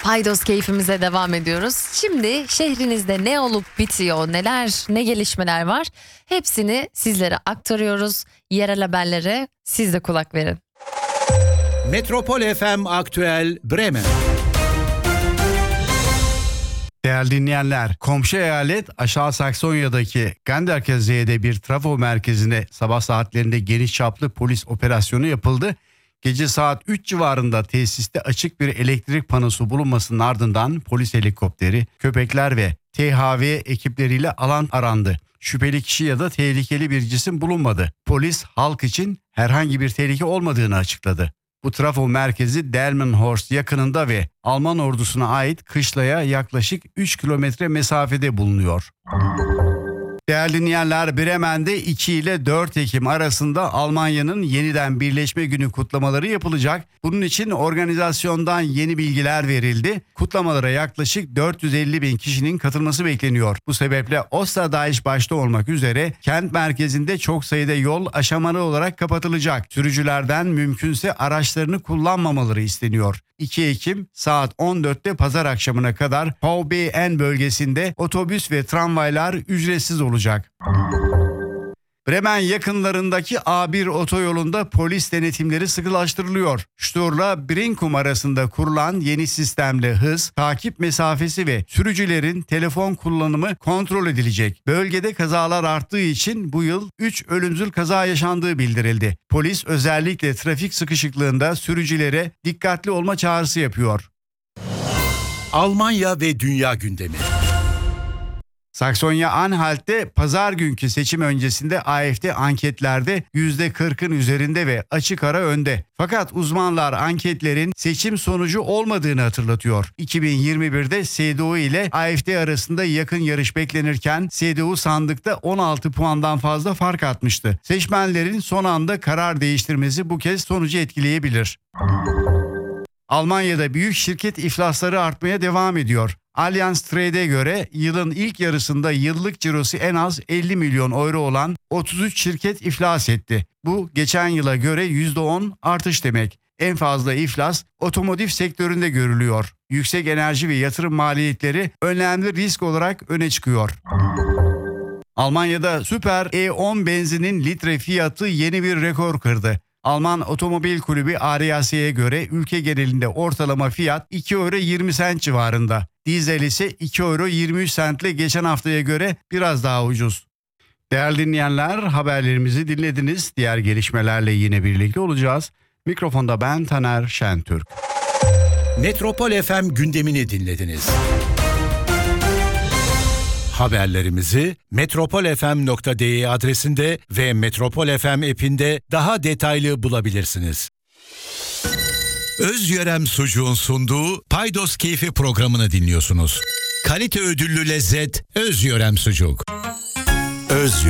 Paydos keyfimize devam ediyoruz. Şimdi şehrinizde ne olup bitiyor, ne gelişmeler var, hepsini sizlere aktarıyoruz. Yerel haberlere siz de kulak verin. Metropol FM Aktüel Bremen. Değerli dinleyenler, komşu eyalet Aşağı Saksonya'daki Ganderkesee'de bir trafo merkezine sabah saatlerinde geniş çaplı polis operasyonu yapıldı. Gece saat 3 civarında tesiste açık bir elektrik panosu bulunmasının ardından polis helikopteri, köpekler ve THV ekipleriyle alan arandı. Şüpheli kişi ya da tehlikeli bir cisim bulunmadı. Polis halk için herhangi bir tehlike olmadığını açıkladı. Bu trafo merkezi Delmenhorst yakınında ve Alman ordusuna ait kışlaya yaklaşık 3 kilometre mesafede bulunuyor. Değerli dinleyenler, Bremen'de 2 ile 4 Ekim arasında Almanya'nın yeniden birleşme günü kutlamaları yapılacak. Bunun için organizasyondan yeni bilgiler verildi. Kutlamalara yaklaşık 450 bin kişinin katılması bekleniyor. Bu sebeple Osterdeich başta olmak üzere kent merkezinde çok sayıda yol aşamalı olarak kapatılacak. Sürücülerden mümkünse araçlarını kullanmamaları isteniyor. 2 Ekim saat 14'te pazar akşamına kadar VBN bölgesinde otobüs ve tramvaylar ücretsiz olacak. Bremen yakınlarındaki A1 otoyolunda polis denetimleri sıkılaştırılıyor. Sturla Brinkum arasında kurulan yeni sistemle hız, takip mesafesi ve sürücülerin telefon kullanımı kontrol edilecek. Bölgede kazalar arttığı için bu yıl 3 ölümcül kaza yaşandığı bildirildi. Polis özellikle trafik sıkışıklığında sürücülere dikkatli olma çağrısı yapıyor. Almanya ve dünya gündemi. Saksonya-Anhalt'te pazar günkü seçim öncesinde AfD anketlerde %40'ın üzerinde ve açık ara önde. Fakat uzmanlar anketlerin seçim sonucu olmadığını hatırlatıyor. 2021'de CDU ile AfD arasında yakın yarış beklenirken CDU sandıkta 16 puandan fazla fark atmıştı. Seçmenlerin son anda karar değiştirmesi bu kez sonucu etkileyebilir. Almanya'da büyük şirket iflasları artmaya devam ediyor. Allianz Trade'e göre yılın ilk yarısında yıllık cirosu en az 50 milyon euro olan 33 şirket iflas etti. Bu geçen yıla göre %10 artış demek. En fazla iflas otomotiv sektöründe görülüyor. Yüksek enerji ve yatırım maliyetleri önemli risk olarak öne çıkıyor. Almanya'da Süper E10 benzinin litre fiyatı yeni bir rekor kırdı. Alman Otomobil Kulübü ADAC'ye göre ülke genelinde ortalama fiyat 2 euro 20 sent civarında. Dizel ise 2 euro 23 sentle geçen haftaya göre biraz daha ucuz. Değerli dinleyenler, haberlerimizi dinlediniz. Diğer gelişmelerle yine birlikte olacağız. Mikrofonda ben Taner Şentürk. Metropol FM gündemini dinlediniz. Haberlerimizi metropolfm.de adresinde ve Metropol FM app'inde daha detaylı bulabilirsiniz. Özyörem Sucuğun sunduğu Paydos Keyfi programını dinliyorsunuz. Kalite ödüllü lezzet Özyörem Sucuk. Özyörem.